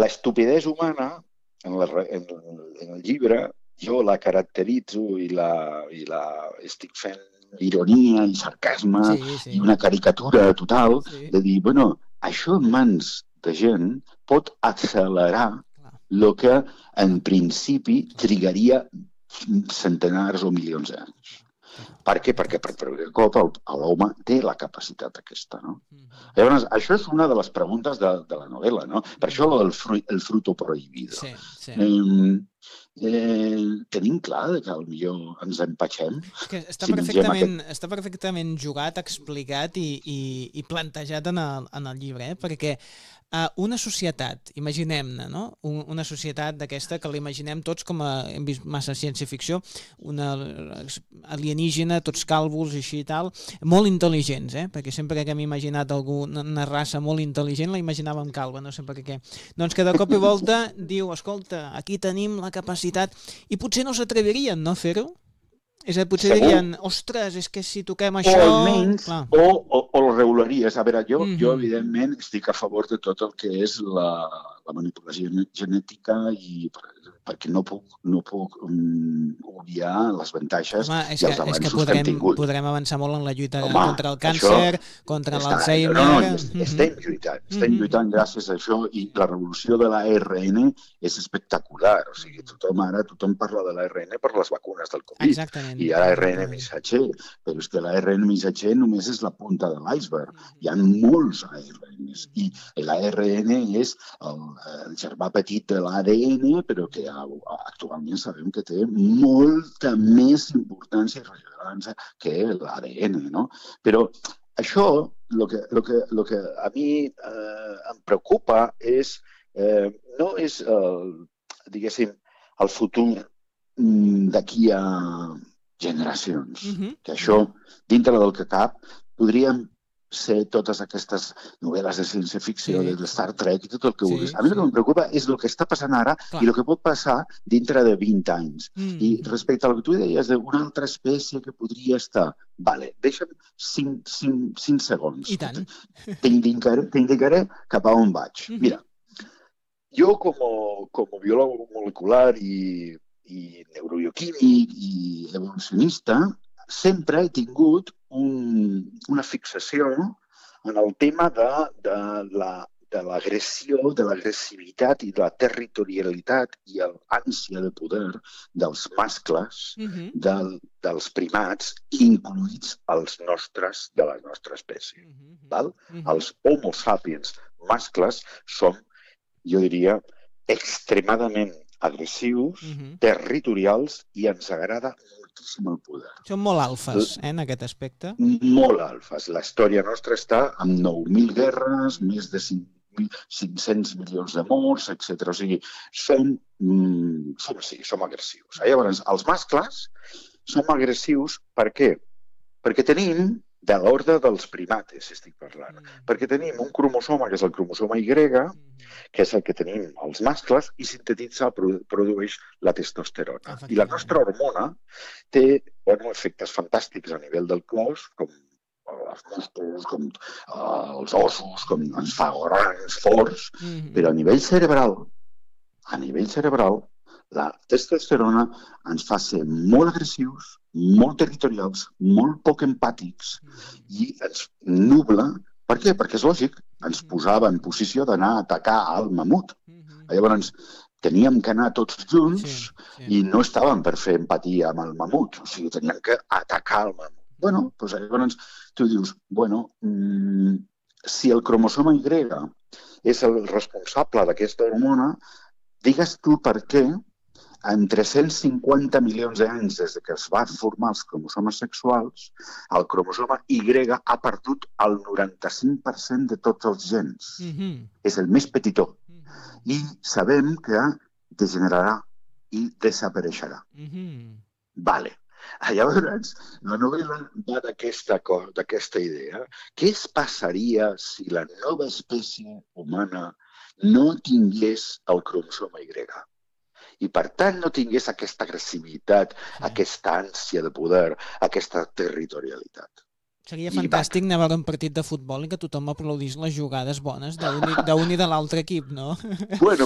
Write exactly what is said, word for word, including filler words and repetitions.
l'estupidesa humana, en, la, en, en el llibre, jo la caracteritzo i la, i la estic fent ironia i sarcasme sí, sí. i una caricatura total Sí. de dir, bueno, això en mans de gent pot accelerar el que en principi trigaria centenars o milions d'anys. Per què? Perquè per primer cop l'home té la capacitat aquesta, no? Llavors, això és una de les preguntes de, de la novel·la, no? Per això el, fru, el fruto prohibido. Sí, sí. Eh, eh, tenim clar que potser ens empatxem. És que està, si perfectament, aquest... està perfectament jugat, explicat i, i, i plantejat en el, en el llibre, eh? Perquè uh, una societat, imaginem-ne, no? Una societat d'aquesta que l'imaginem tots com a, hem vist massa ciència-ficció, una alienígena, tots càlvuls i així i tal, molt intel·ligents, eh? Perquè sempre que hem imaginat alguna una raça molt intel·ligent la imaginàvem calva, no sé per què. Doncs que de cop i volta diu, escolta, aquí tenim la capacitat, i potser no s'atrevirien, no, a fer-ho? És a dir, potser Segur. dirien, ostres, és que si toquem això... O almenys, o, o, o el regularies. A veure, jo, Mm-hmm. jo evidentment estic a favor de tot el que és la, la manipulació genètica i perquè no puc, no puc um, obviar les avantatges Home, és i que, els avanços és que, que podrem, hem tingut. Podrem avançar molt en la lluita Home, contra el càncer, contra l'Alzheimer... No, no, no, estem lluitant. Estem Mm-hmm. lluitant gràcies a això i la revolució de l'A R N és espectacular. O sigui, tothom ara, tothom parla de l'A R N per les vacunes del Covid. Exactament. I l'A R N missatger. Però és que l'A R N missatger només és la punta de l'iceberg. Hi ha molts A R Ns. I l'A R N és el, el germà petit de l'A D N, però que actualment sabem que té molta més importància i rellevància que l'A D N, no? Però això, el que, lo que, lo que a mi eh, em preocupa és, eh, no és, eh, diguéssim, el futur d'aquí a generacions. Mm-hmm. Que això, dintre del que cap, podríem ser totes aquestes novel·les de ciència-ficció, sí, de Star Trek i tot el que sí, vulguis. A mi el sí. que em preocupa és el que està passant ara Clar. I el que pot passar dintre de vint anys. Mm. I respecte al que tu deies d'una altra espècie que podria estar... Vale, deixa'm cinc, cinc, cinc segons. I tant. T'indicaré, t'indicaré cap a on vaig. Mm-hmm. Mira, jo com a, com a biòleg molecular i, i neurobioquímic i evolucionista sempre he tingut un, una fixació en el tema de, de la de l'agressió, de l'agressivitat i de la territorialitat i l'ànsia de poder dels mascles, mm-hmm. del, dels primats, incluïts els nostres, de la nostra espècie. Mm-hmm. Val? Mm-hmm. Els homo sapiens mascles són, jo diria, extremadament agressius, mm-hmm. territorials i ens agrada moltíssim el poder. Són molt alfes, eh, en aquest aspecte. Molt alfes. La història nostra està amb nou mil guerres, més de cinc-cents milions de morts, etcètera. O sigui, som, mm, som així, som agressius. Llavors, els mascles som agressius per què? Perquè tenim, de l'ordre dels primates, estic parlant, mm. perquè tenim un cromosoma, que és el cromosoma Y, mm. que és el que tenim els mascles, i sintetitza, produeix la testosterona. I la nostra hormona té, bueno, efectes fantàstics a nivell del cos, com els músculs, com uh, els ossos, com ens fa grans, forts, mm-hmm. però a nivell cerebral, a nivell cerebral, la testosterona ens fa ser molt agressius, molt territorials, molt poc empàtics i ens nubla. Per què? Perquè és lògic. Ens posava en posició d'anar a atacar al mamut. Llavors, teníem que anar tots junts sí, sí. i no estàvem per fer empatia amb el mamut. O sigui, teníem que atacar el mamut. Bueno, doncs llavors tu dius, bueno, mmm, si el cromosoma Y és el responsable d'aquesta hormona, digues tu per què en tres-cents cinquanta milions d'anys des que es van formar els cromosomes sexuals, el cromosoma Y ha perdut el noranta-cinc per cent de tots els gens. Mm-hmm. És el més petitó. Mm-hmm. I sabem que degenerarà i desapareixerà. Mm-hmm. Vale. Llavors, la novel·la va d'aquesta d'aquesta idea. Què es passaria si la nova espècie humana no tingués el cromosoma Y? I, per tant, no tingués aquesta agressivitat, sí. aquesta ànsia de poder, aquesta territorialitat. Seria fantàstic anar a veure un partit de futbol i que tothom aplaudís les jugades bones d'un i, i de l'altre equip, no? Bueno,